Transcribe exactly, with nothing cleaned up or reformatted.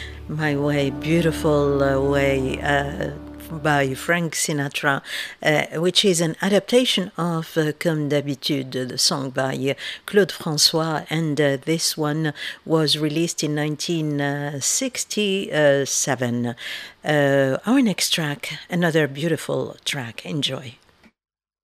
My Way, beautiful uh, way uh, by Frank Sinatra, uh, which is an adaptation of uh, Comme d'habitude, the song by uh, Claude François, and uh, this one was released in nineteen sixty-seven. Uh, our next track, another beautiful track. Enjoy.